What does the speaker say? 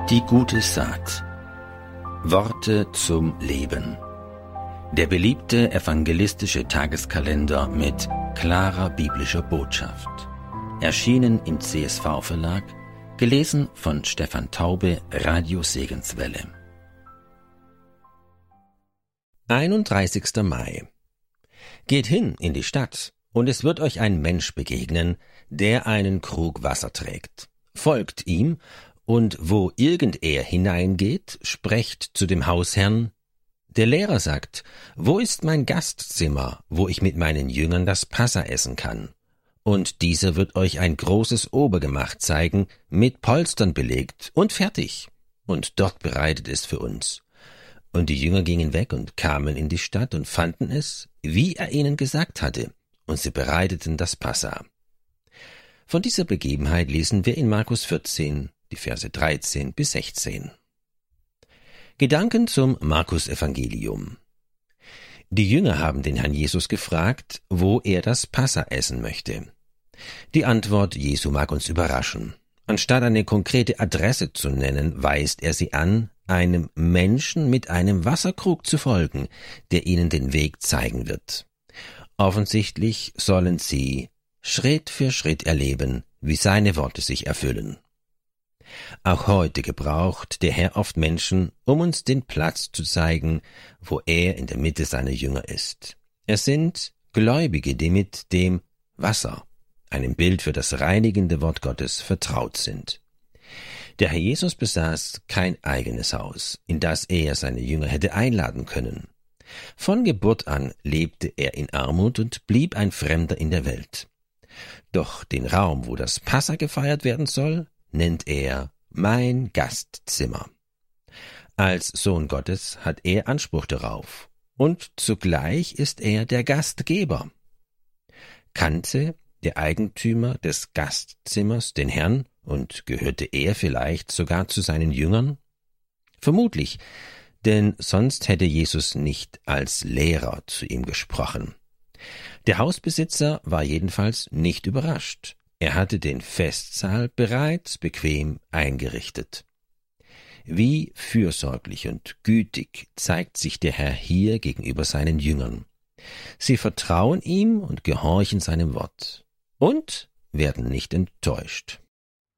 Die gute Saat. Worte zum Leben. Der beliebte evangelistische Tageskalender mit klarer biblischer Botschaft. Erschienen im CSV Verlag, gelesen von Stefan Taube, Radio Segenswelle. 31. Mai. Geht hin in die Stadt, und es wird euch ein Mensch begegnen, der einen Krug Wasser trägt. Folgt ihm, und wo irgend er hineingeht, sprecht zu dem Hausherrn: Der Lehrer sagt, wo ist mein Gastzimmer, wo ich mit meinen Jüngern das Passa essen kann? Und dieser wird euch ein großes Obergemach zeigen, mit Polstern belegt und fertig. Und dort bereitet es für uns. Und die Jünger gingen weg und kamen in die Stadt und fanden es, wie er ihnen gesagt hatte, und sie bereiteten das Passa. Von dieser Begebenheit lesen wir in Markus 14, die Verse 13 bis 16. Gedanken zum Markus-Evangelium. Die Jünger haben den Herrn Jesus gefragt, wo er das Passa essen möchte. Die Antwort Jesu mag uns überraschen. Anstatt eine konkrete Adresse zu nennen, weist er sie an, einem Menschen mit einem Wasserkrug zu folgen, der ihnen den Weg zeigen wird. Offensichtlich sollen sie Schritt für Schritt erleben, wie seine Worte sich erfüllen. Auch heute gebraucht der Herr oft Menschen, um uns den Platz zu zeigen, wo er in der Mitte seiner Jünger ist. Es sind Gläubige, die mit dem Wasser, einem Bild für das reinigende Wort Gottes, vertraut sind. Der Herr Jesus besaß kein eigenes Haus, in das er seine Jünger hätte einladen können. Von Geburt an lebte er in Armut und blieb ein Fremder in der Welt. Doch den Raum, wo das Passa gefeiert werden soll, nennt er mein Gastzimmer. Als Sohn Gottes hat er Anspruch darauf, und zugleich ist er der Gastgeber. Kannte der Eigentümer des Gastzimmers den Herrn und gehörte er vielleicht sogar zu seinen Jüngern? Vermutlich, denn sonst hätte Jesus nicht als Lehrer zu ihm gesprochen. Der Hausbesitzer war jedenfalls nicht überrascht. Er hatte den Festsaal bereits bequem eingerichtet. Wie fürsorglich und gütig zeigt sich der Herr hier gegenüber seinen Jüngern. Sie vertrauen ihm und gehorchen seinem Wort und werden nicht enttäuscht.